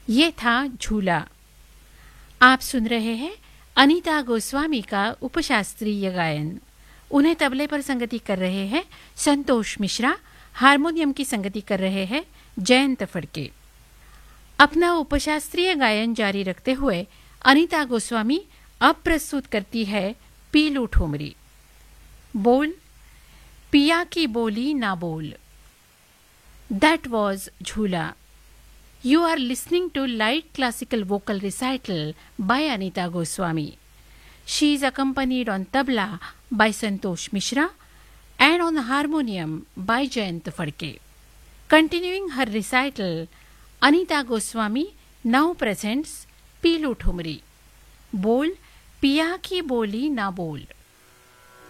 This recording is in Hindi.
ये था झूला। आप सुन रहे हैं अनीता गोस्वामी का उपशास्त्रीय गायन। उन्हें तबले पर संगति कर रहे हैं संतोष मिश्रा, हारमोनियम की संगति कर रहे हैं जयंत फड़के। अपना उपशास्त्रीय गायन जारी रखते हुए अनीता गोस्वामी अब प्रस्तुत करती है पीलू ठुमरी। बोल, पिया की बोली ना बोल। That was Jhula. You are listening to light classical vocal recital by Anita Goswami. She is accompanied on tabla by Santosh Mishra and on harmonium by Jayant Fadke. Continuing her recital, Anita Goswami now presents Pilu Thumri. Bol, पिया की बोली ना बोल।